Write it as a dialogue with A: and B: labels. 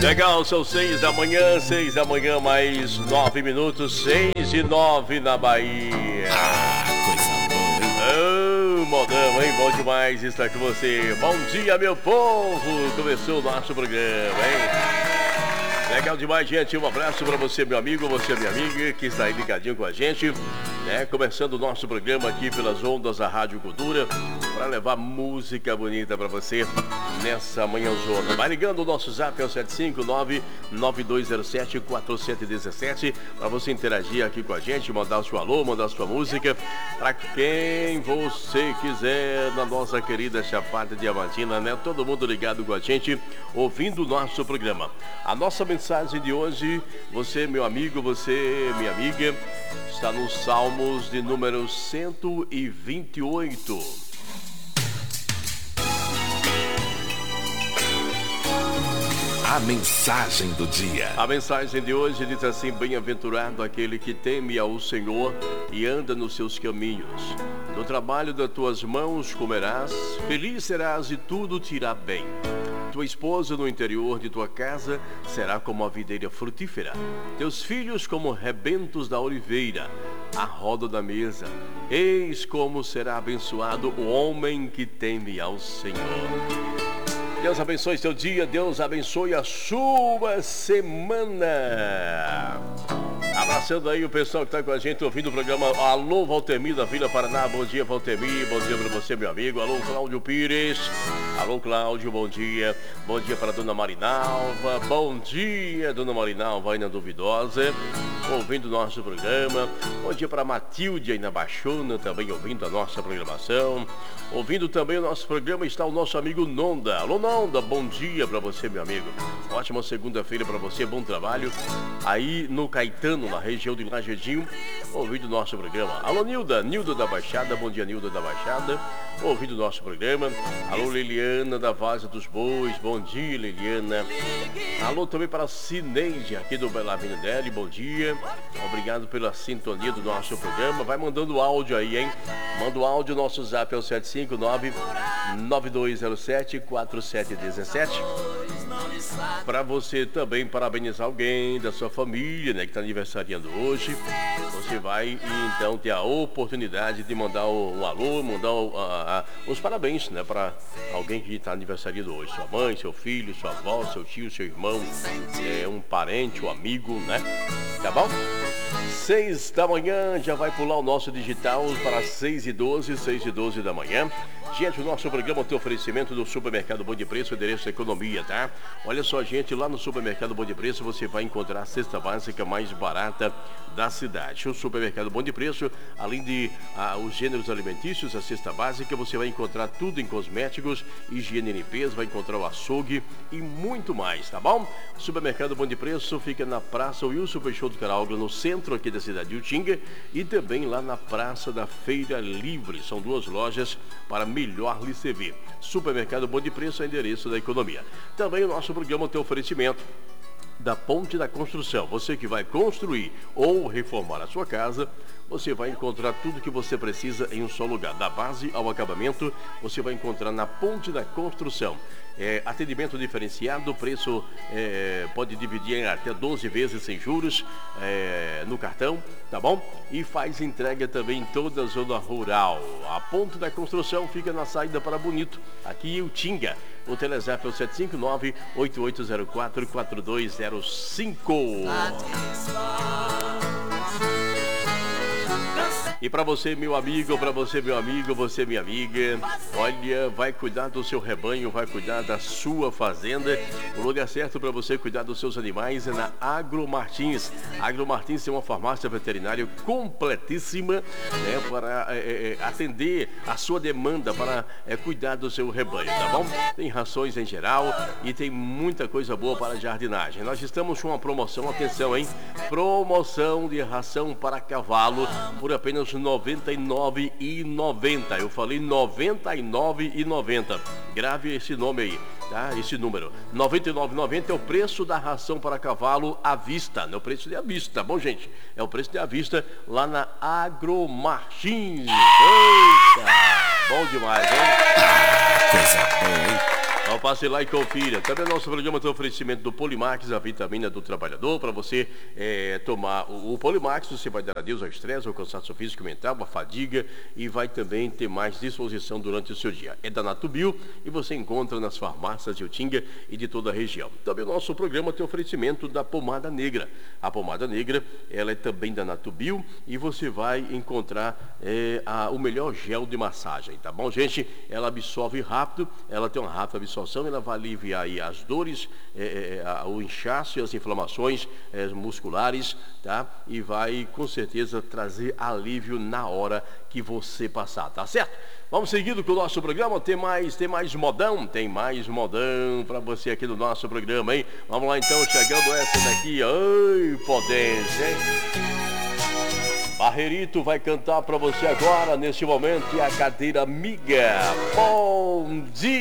A: Legal, são 6 da manhã, mais 9 minutos, 6:09 na Bahia.
B: Coisa boa, hein?
A: Oh, modão, hein? Bom demais estar com você. Bom dia, meu povo. Começou o nosso programa, hein? Legal demais, gente. Um abraço para você, meu amigo, você, minha amiga, que está aí ligadinho com a gente, né? Começando o nosso programa aqui pelas ondas da Rádio Cultura, para levar música bonita para você nessa manhãzona. Vai ligando o nosso zap ao 759-9207-4717 para você interagir aqui com a gente, mandar o seu alô, mandar a sua música para quem você quiser na nossa querida Chapada Diamantina, né? Todo mundo ligado com a gente, ouvindo o nosso programa. A nossa mensagem de hoje, você, meu amigo, você, minha amiga, está nos Salmos de número 128.
B: A mensagem do dia.
A: A mensagem de hoje diz assim: bem-aventurado aquele que teme ao Senhor e anda nos seus caminhos. Do trabalho das tuas mãos comerás, feliz serás e tudo te irá bem. Tua esposa no interior de tua casa será como a videira frutífera, teus filhos como rebentos da oliveira, à roda da mesa. Eis como será abençoado o homem que teme ao Senhor. Deus abençoe seu dia, Deus abençoe a sua semana. Abraçando aí o pessoal que está com a gente ouvindo o programa. Alô, Valtemir da Vila Paraná. Bom dia, Valtemir. Bom dia para você, meu amigo. Alô, Cláudio Pires. Alô, Cláudio, bom dia. Bom dia para a dona Marinalva. Bom dia, dona Marinalva, aí na Duvidosa, ouvindo o nosso programa. Bom dia para a Matilde aí na Baixona, também ouvindo a nossa programação. Ouvindo também o nosso programa está o nosso amigo Nonda. Alô, Nonda, bom dia para você, meu amigo. Ótima segunda-feira para você, bom trabalho aí no Caetano, na região de Lajedinho, ouvindo o nosso programa. Alô, Nilda da Baixada, bom dia, Nilda da Baixada, ouvindo o nosso programa. Alô, Liliana da Vaza dos Bois, bom dia, Liliana. Alô também para a Cineide, aqui do Belavino Deli, bom dia. Obrigado pela sintonia do nosso programa. Vai mandando áudio aí, hein? Manda o áudio, nosso zap é o 759-9207-4717. Para você também parabenizar alguém da sua família, né, que está aniversariando hoje. Você vai e então ter a oportunidade de mandar um alô, mandar os parabéns, né, para alguém que está aniversariando hoje. Sua mãe, seu filho, sua avó, seu tio, seu irmão, um parente, um amigo, né? Tá bom? 6 da manhã, já vai pular o nosso digital para 6:12 da manhã. Gente, o nosso programa tem oferecimento do Supermercado Bom de Preço, endereço Economia, tá? Olha só, gente, lá no Supermercado Bom de Preço você vai encontrar a cesta básica mais barata da cidade. O Supermercado Bom de Preço, além de os gêneros alimentícios, a cesta básica, você vai encontrar tudo em cosméticos, higiene e limpeza, vai encontrar o açougue e muito mais, tá bom? O Supermercado Bom de Preço fica na Praça Wilson Peixoto Caraúbla, no centro aqui da cidade de Utinga, e também lá na Praça da Feira Livre. São duas lojas para melhor lhe servir. Supermercado Bom de Preço é endereço da Economia. Também o nosso programa tem oferecimento da Ponte da Construção. Você que vai construir ou reformar a sua casa, você vai encontrar tudo que você precisa em um só lugar. Da base ao acabamento, você vai encontrar na Ponte da Construção. Atendimento diferenciado, o preço pode dividir em até 12 vezes sem juros no cartão, tá bom? E faz entrega também em toda a zona rural. A Ponte da Construção fica na saída para Bonito, aqui em Utinga. O Telezap é o 759-8804-4205. E para você, meu amigo, você, minha amiga, olha, vai cuidar do seu rebanho, vai cuidar da sua fazenda. O lugar certo para você cuidar dos seus animais é na Agromartins. A Agromartins tem uma farmácia veterinária completíssima, né, para atender a sua demanda, para cuidar do seu rebanho, tá bom? Tem rações em geral e tem muita coisa boa para a jardinagem. Nós estamos com uma promoção, atenção, hein? Promoção de ração para cavalo por apenas R$ 99,90. Eu falei R$ 99,90. Grave esse nome aí, tá? Esse número. R$ 99,90 é o preço da ração para cavalo à vista. Não é o preço de à vista, tá bom, gente? É o preço de à vista lá na Agromartins. Eita! Bom demais, hein?
B: Coisa boa, hein?
A: Então passe lá e confira. Também o nosso programa tem oferecimento do Polimax, a vitamina do trabalhador, para você tomar o Polimax, você vai dar adeus ao estresse, ao cansaço físico e mental, à fadiga e vai também ter mais disposição durante o seu dia. É da Natubio e você encontra nas farmácias de Utinga e de toda a região. Também o nosso programa tem oferecimento da Pomada Negra. A Pomada Negra, ela é também da Natubio e você vai encontrar o melhor gel de massagem, tá bom, gente? Ela absorve rápido, ela tem uma rápida absorção, ela vai aliviar aí as dores, o inchaço e as inflamações musculares, tá? E vai com certeza trazer alívio na hora que você passar, tá certo? Vamos seguindo com o nosso programa, tem mais modão para você aqui no nosso programa, hein? Vamos lá então, chegando essa daqui, ai, potência, hein? Barreirito vai cantar para você agora, neste momento, e a cadeira amiga. Bom dia!